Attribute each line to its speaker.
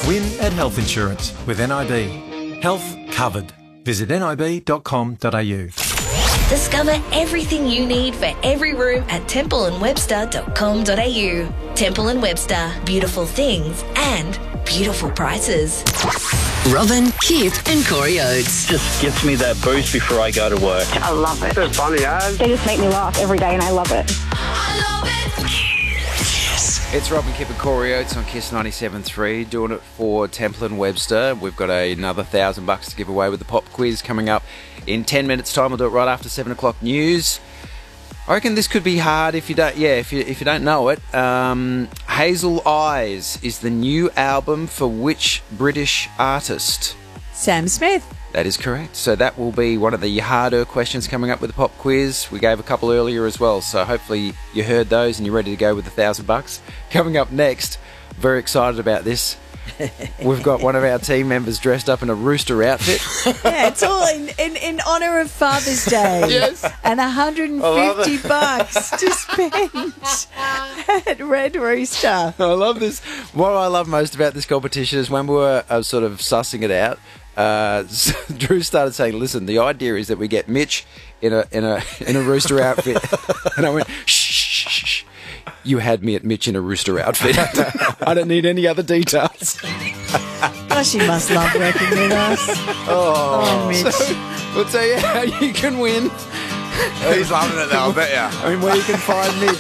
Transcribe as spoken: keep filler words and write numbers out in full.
Speaker 1: Win at Health Insurance with N I B. Health covered. Visit nib dot com dot a u.
Speaker 2: Discover everything you need for every room at temple and webster dot com dot a u. Temple and Webster. Beautiful things and beautiful prices.
Speaker 3: Robin, Kip and Corey Oates.
Speaker 4: Just gets me that boost before I go to work.
Speaker 5: I love it.
Speaker 6: They're funny, eh?
Speaker 5: They just make me laugh every day and I love it.
Speaker 3: I love it. Kiss.
Speaker 7: It's Robin, Kip and Corey Oates on Kiss ninety-seven point three, doing it for Temple and Webster. We've got a, another thousand bucks to give away with the pop quiz coming up in ten minutes' time. We'll do it right after seven o'clock news. I reckon this could be hard if you don't. Yeah, if you if you don't know it. Um, Hazel Eyes is the new album for which British artist?
Speaker 8: Sam Smith.
Speaker 7: That is correct. So that will be one of the harder questions coming up with the pop quiz. We gave a couple earlier as well. So hopefully you heard those and you're ready to go with the thousand bucks. Coming up next, very excited about this. We've got one of our team members dressed up in a rooster outfit.
Speaker 8: Yeah, it's all in, in, in honour of Father's Day.
Speaker 7: Yes.
Speaker 8: And one hundred fifty bucks to spend at Red Rooster.
Speaker 7: I love this. What I love most about this competition is when we were uh, sort of sussing it out, uh, Drew started saying, listen, the idea is that we get Mitch in a in a in a rooster outfit. And I went, shh, shh, shh, shh. You had me at Mitch in a rooster outfit. I don't need any other details.
Speaker 8: Oh, she must love working with us.
Speaker 7: Oh,
Speaker 8: Oh, Mitch.
Speaker 7: So we'll tell you how you can win.
Speaker 6: He's loving it though, I bet ya.
Speaker 7: I mean, where you can find Mitch.